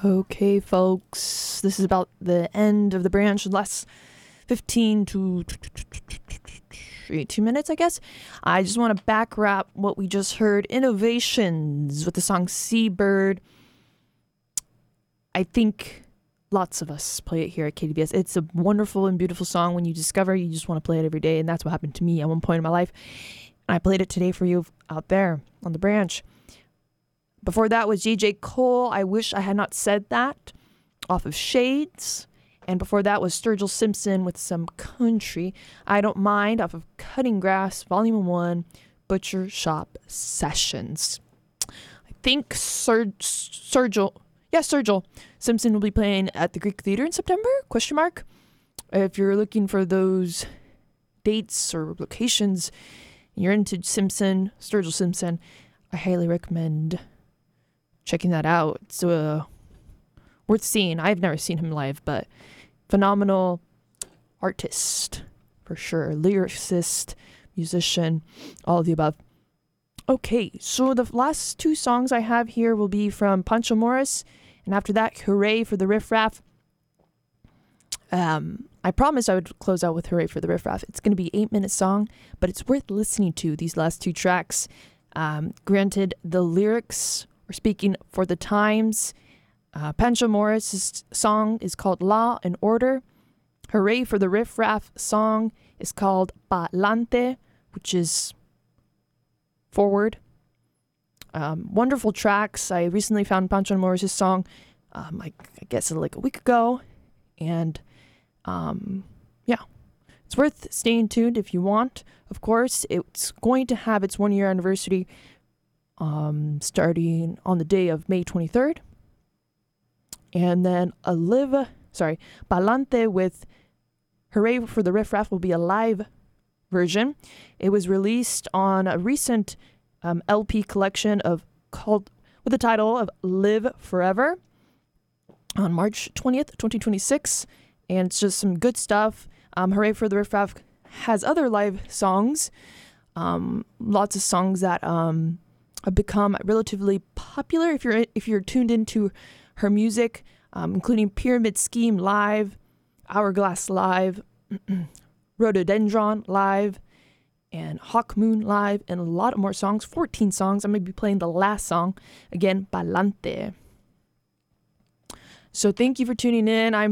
Okay, folks, this is about the end of the branch. Last 15 to 18 minutes, I guess. I just want to back wrap what we just heard. Innovations with the song Seabird. I think lots of us play it here at KDBS. It's a wonderful and beautiful song. When you discover, you just want to play it every day, and that's what happened to me at one point in my life. And I played it today for you out there on the branch. Before that was J.J. Cole, I Wish I Had Not Said That, off of Shades. And before that was Sturgill Simpson with some country, I Don't Mind, off of Cutting Grass, Volume 1, Butcher Shop Sessions. I think Sturgill Simpson will be playing at the Greek Theater in September, ? If you're looking for those dates or locations, you're into Sturgill Simpson, I highly recommend checking that out. It's worth seeing. I've never seen him live, but phenomenal artist for sure. Lyricist, musician, all of the above. Okay, so the last two songs I have here will be from Pancho Morris, and after that, Hooray for the Riff Raff. I promised I would close out with Hooray for the Riff Raff. It's going to be an 8-minute song, but it's worth listening to, these last two tracks. Granted, the lyrics are speaking for the times. Pancho Morris' song is called Law and Order. Hooray for the Riff Raff song is called Pa'lante, which is forward. Wonderful tracks. I recently found Pancho Morris' song, I guess like a week ago. And it's worth staying tuned if you want. Of course, it's going to have its 1-year anniversary starting on the day of May 23rd. And then Pa'lante with Hooray for the Riff Raff will be a live version. It was released on a recent LP collection with the title of Live Forever on March 20th, 2026. And it's just some good stuff. Hooray for the Riff Raff has other live songs. Lots of songs that have become relatively popular if you're tuned into her music, including Pyramid Scheme Live, Hourglass Live, Rhododendron Live, and Hawk Moon Live, and a lot more songs, 14 songs. I'm going to be playing the last song, again, Pa'lante. So thank you for tuning in. I'm